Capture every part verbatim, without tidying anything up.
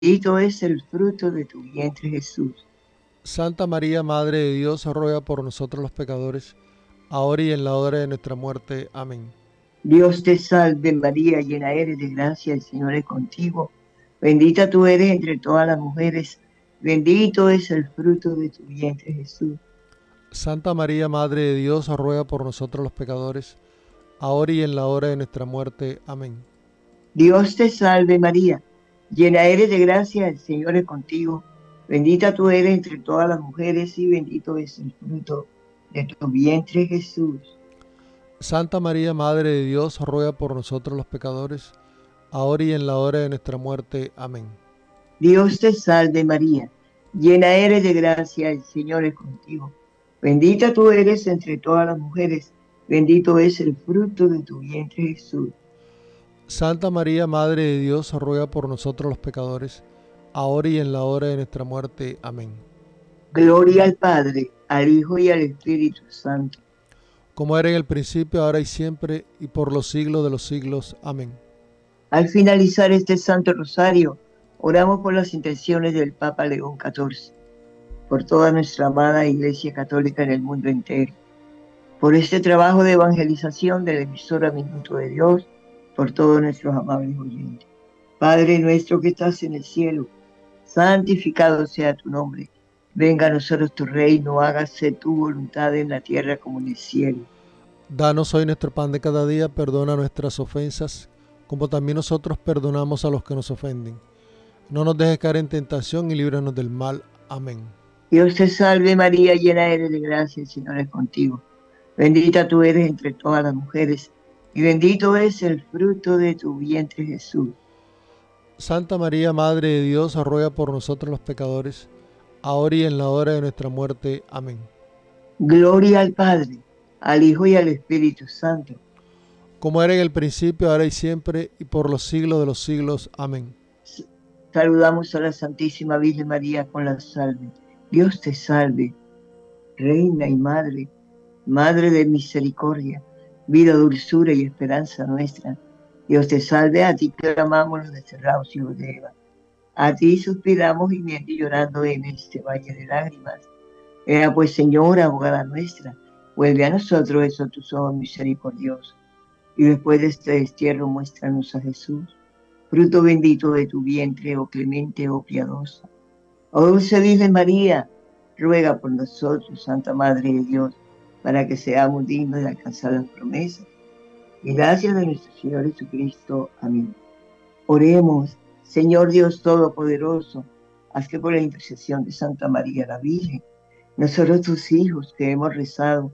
bendito es el fruto de tu vientre, Jesús. Santa María, Madre de Dios, ruega por nosotros los pecadores, ahora y en la hora de nuestra muerte. Amén. Dios te salve María, llena eres de gracia, el Señor es contigo. Bendita tú eres entre todas las mujeres, bendito es el fruto de tu vientre, Jesús. Santa María, Madre de Dios, ruega por nosotros los pecadores, ahora y en la hora de nuestra muerte. Amén. Dios te salve María, llena eres de gracia, el Señor es contigo. Bendita tú eres entre todas las mujeres y bendito es el fruto de tu vientre, Jesús. Santa María, Madre de Dios, ruega por nosotros los pecadores, ahora y en la hora de nuestra muerte. Amén. Dios te salve María, llena eres de gracia, el Señor es contigo. Bendita tú eres entre todas las mujeres, bendito es el fruto de tu vientre, Jesús. Santa María, Madre de Dios, ruega por nosotros los pecadores, ahora y en la hora de nuestra muerte. Amén. Gloria al Padre, al Hijo y al Espíritu Santo. Como era en el principio, ahora y siempre, y por los siglos de los siglos. Amén. Al finalizar este Santo Rosario, oramos por las intenciones del Papa León catorce, por toda nuestra amada Iglesia Católica en el mundo entero, por este trabajo de evangelización de la emisora Minuto de Dios, por todos nuestros amables oyentes. Padre nuestro que estás en el cielo, santificado sea tu nombre. Venga a nosotros tu reino, hágase tu voluntad en la tierra como en el cielo. Danos hoy nuestro pan de cada día, perdona nuestras ofensas, como también nosotros perdonamos a los que nos ofenden. No nos dejes caer en tentación y líbranos del mal. Amén. Dios te salve María, llena eres de gracia, el Señor es contigo. Bendita tú eres entre todas las mujeres, y bendito es el fruto de tu vientre, Jesús. Santa María, Madre de Dios, ruega por nosotros los pecadores, ahora y en la hora de nuestra muerte. Amén. Gloria al Padre, al Hijo y al Espíritu Santo. Como era en el principio, ahora y siempre, y por los siglos de los siglos. Amén. Saludamos a la Santísima Virgen María con la salve. Dios te salve, Reina y Madre, Madre de misericordia, vida, dulzura y esperanza nuestra. Dios te salve, a ti clamamos los desterrados hijos de Eva. A ti suspiramos gimiendo y llorando en este valle de lágrimas. Ea pues, Señora, abogada nuestra, vuelve a nosotros esos tus ojos misericordiosos. Y después de este destierro, muéstranos a Jesús, fruto bendito de tu vientre, oh clemente, oh piadosa. Oh dulce Virgen María, ruega por nosotros, Santa Madre de Dios, para que seamos dignos de alcanzar las promesas. Y gracias de nuestro Señor Jesucristo. Amén. Oremos, Señor Dios Todopoderoso, haz que por la intercesión de Santa María la Virgen, nosotros tus hijos que hemos rezado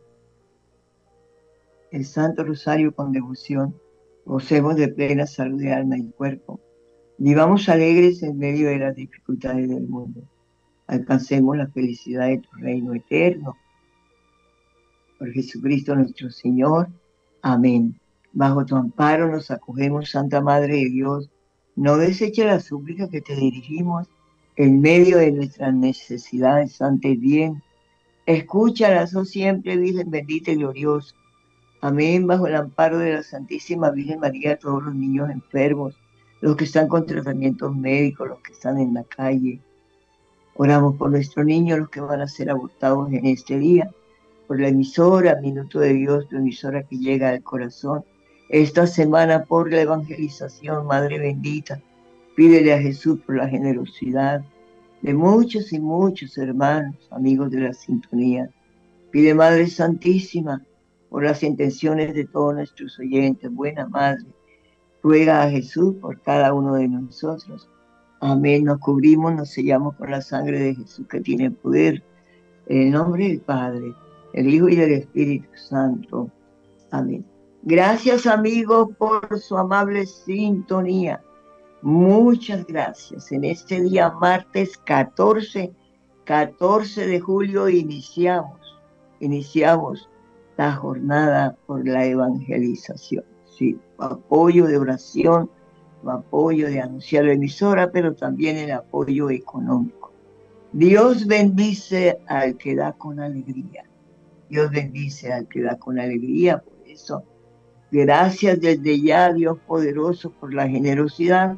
el Santo Rosario con devoción, gocemos de plena salud de alma y cuerpo. Vivamos alegres en medio de las dificultades del mundo. Alcancemos la felicidad de tu reino eterno. Por Jesucristo nuestro Señor. Amén. Bajo tu amparo nos acogemos, Santa Madre de Dios. No deseche la súplica que te dirigimos en medio de nuestras necesidades, Santa y bien. Escúchalas, oh siempre, Virgen bendita y gloriosa. Amén. Bajo el amparo de la Santísima Virgen María, todos los niños enfermos, los que están con tratamientos médicos, los que están en la calle. Oramos por nuestros niños, los que van a ser abortados en este día, por la emisora Minuto de Dios, tu emisora que llega al corazón. Esta semana por la evangelización, Madre bendita, pídele a Jesús por la generosidad de muchos y muchos hermanos, amigos de la sintonía. Pide, Madre Santísima, por las intenciones de todos nuestros oyentes. Buena Madre, ruega a Jesús por cada uno de nosotros. Amén. Nos cubrimos, nos sellamos con la sangre de Jesús que tiene poder. En el nombre del Padre, del Hijo y del Espíritu Santo. Amén. Gracias, amigos, por su amable sintonía. Muchas gracias. En este día, martes catorce, catorce de julio, iniciamos, iniciamos la jornada por la evangelización. Sí, apoyo de oración, apoyo de anunciar la emisora, pero también el apoyo económico. Dios bendice al que da con alegría. Dios bendice al que da con alegría. Por eso, gracias desde ya, Dios poderoso, por la generosidad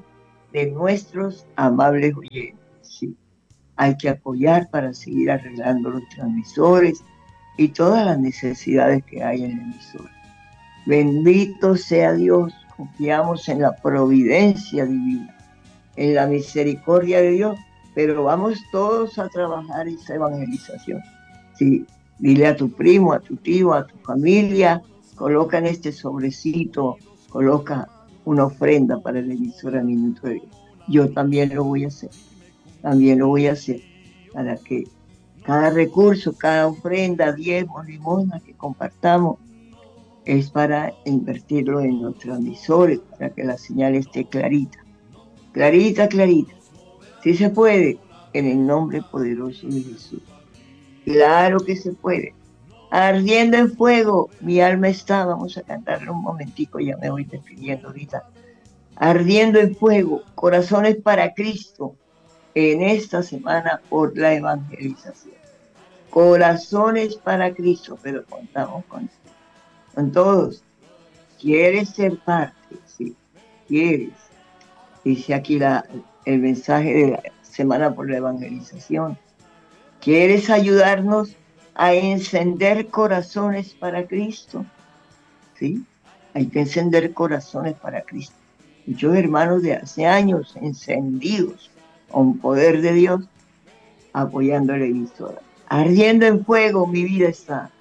de nuestros amables oyentes. Sí. Hay que apoyar para seguir arreglando los transmisores y todas las necesidades que hay en la emisora. Bendito sea Dios, confiamos en la providencia divina, en la misericordia de Dios, pero vamos todos a trabajar esa evangelización. Sí, dile a tu primo, a tu tío, a tu familia, coloca en este sobrecito, coloca una ofrenda para la emisora Minuto de Dios. Yo también lo voy a hacer, también lo voy a hacer, para que cada recurso, cada ofrenda, diezmo, limosna que compartamos, es para invertirlo en los transmisores, para que la señal esté clarita, clarita, clarita. Sí se puede, en el nombre poderoso de Jesús. Claro que se puede. Ardiendo en fuego, mi alma está, vamos a cantarle un momentico, ya me voy despidiendo ahorita. Ardiendo en fuego, corazones para Cristo, en esta semana por la evangelización. Corazones para Cristo, pero contamos con, con todos. ¿Quieres ser parte? Sí, quieres. Dice aquí la, el mensaje de la semana por la evangelización. ¿Quieres ayudarnos a encender corazones para Cristo? Sí, hay que encender corazones para Cristo. Muchos hermanos de hace años encendidos con poder de Dios apoyando la emisora. Ardiendo en fuego mi vida está.